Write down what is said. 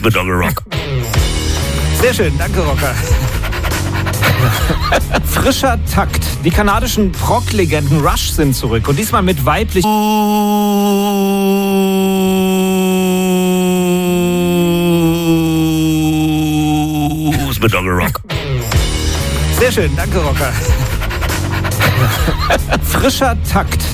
mit Onkel Rock. Sehr schön, danke Rocker. Frischer Takt. Die kanadischen Prog-Legenden Rush sind zurück und diesmal mit weiblich... mit Onkel Rock. Sehr schön, danke Rocker. Frischer Takt.